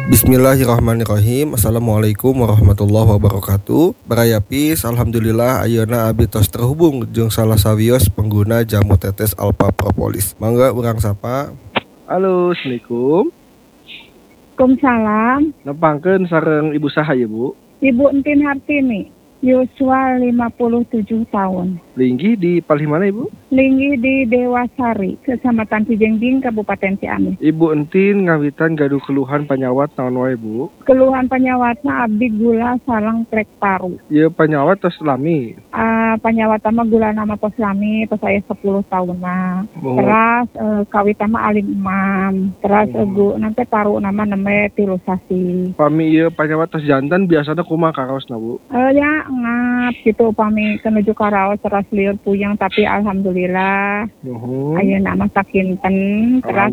Bismillahirrahmanirrahim. Assalamualaikum warahmatullahi wabarakatuh. Barayapis, alhamdulillah ayeuna abdi tos terhubung jeung salah sawios pengguna jamu tetes Alpha Propolis. Mangga urang sapa. Halo, assalamualaikum. Waalaikumsalam. Nepangkeun sareng ibu saha ya, Bu? Ibu Entin Hartini, yuswa 57 tahun. Linggih di palih mana, Ibu? Linggih di Dewasari, Kecamatan Cijengjing, Kabupaten Ciamis. Ibu Entin ngawitan gaduh keluhan panyawat naon wae, Bu? Keluhan panyawatna abdi gula sareng trek paru. Ieu panyawat tos lami. Panyawat mah gula nama tos lami, tos aya 10 tahun mah. Oh. Terus kawit mah alim imam. Terus nanti paru nama neme tilusasi. Pami ieu panyawat tos jantan biasana kumaha karaosna, Bu? Ya ngap gitu pami kenuju karaos terus liur puyeng tapi alhamdulillah ayeuna mah sakinten. Terus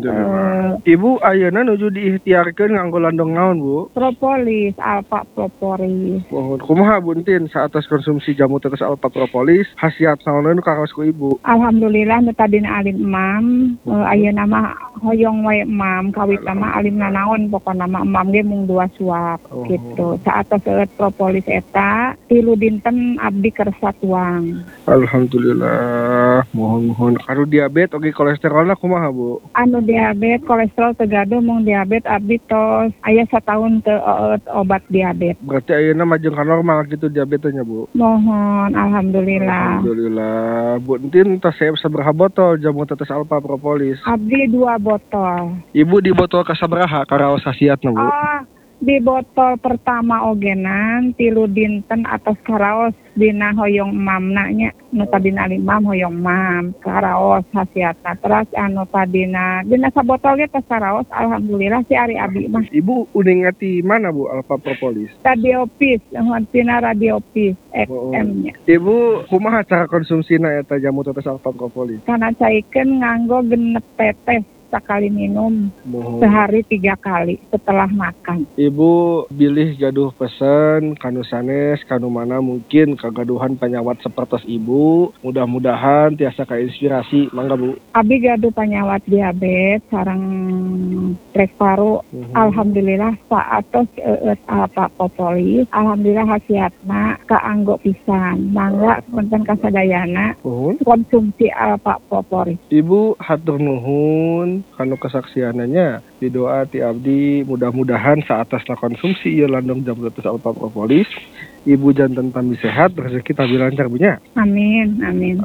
Ibu ayeuna nuju diikhtiarkeun nganggo landong naon, Bu? Propolis, Alpha Propolis. Mohon kumaha Bu Entin saatos konsumsi jamu tetes Alpha Propolis khasiat naon nu karaos ku Ibu? Alhamdulillah nu tadina alim imam, ayeuna mah hoyong wae imam, kawit mah alimna naon pokona mah imam ge mung 2 suap gitu. Saatos propolis eta 3 dinten abdi kersa tuang. Alhamdulillah, mohon karo diabetes oge kolesterolna kumaha, Bu? Anu diabetes kolesterol teu gaduh mung diabetes abdi tos aya sataun teu obat diabetes. Berarti ayeuna mah jeung ka normal gitu diabetesnya, Bu? Mohon alhamdulillah. Alhamdulillah. Bu Entin tos sabaraha botol jamu tetes Alpha Propolis? Abdi 2 botol. Ibu di botol kasabaraha karaos khasiatna, Bu? Di botol pertama ogenan 3 dinten atas karaos dina hoyong mamna nya nu tadina imam hoyong mam karaos khasiatna. Terus anu tadina dina sabotol ge tos karaos alhamdulillah si ari abi mah. Ibu udah ngati mana, Bu, Alpha Propolis? Radiopis, tina Radiopis FM nya. Ibu kumaha cara konsumsina eta jamu tetes Alpha Propolis? Kana caikeun nganggo genep tetes sekali minum sehari 3 kali setelah makan. Ibu bilih gaduh pesen kanu sanes kanu mana mungkin kagaduhan panyawat sapertos Ibu. Mudah-mudahan tiasa kainspirasi. Mangga, Bu. Abi gaduh panyawat diabetes sareng trek paru. Alhamdulillah saatos Alpha Propolis. Alhamdulillah khasiatna kaanggo pisan. Mangga punten kasadayana konsumsi Alpha Propolis. Ibu hatur nuhun kanu kesaksiananya di doa ti abdi mudah-mudahan saatasna konsumsi ieu landong jamu tetes Alpha Propolis Ibu janten tambi sehat rezeki tambi lancar, Bu nya. Amin amin.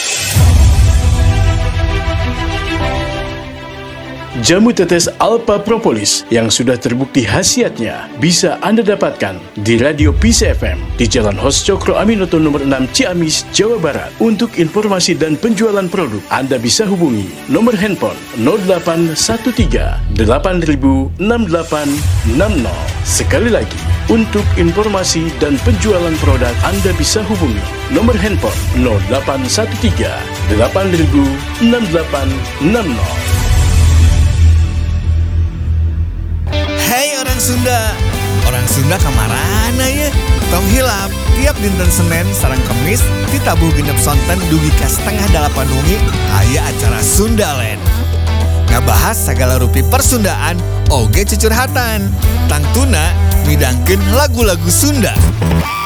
Jamu tetes Alpha Propolis yang sudah terbukti khasiatnya bisa Anda dapatkan di Radio Peace FM di Jalan Hos Cokro Aminoto nomor 6 Ciamis, Jawa Barat. Untuk informasi dan penjualan produk, Anda bisa hubungi nomor handphone 0813 8000 6860. Sekali lagi, untuk informasi dan penjualan produk, Anda bisa hubungi nomor handphone 0813 8000 6860. Hai orang Sunda kamarana ya. Tong hilap tiap dinten Senin sareng Kemis ditabuh genep sonten dugi ka 7:30 wengi aya acara Sundaland. Ngabahas sagala rupi persundaan oge cucurhatan. Tangtuna midangkeun lagu-lagu Sunda.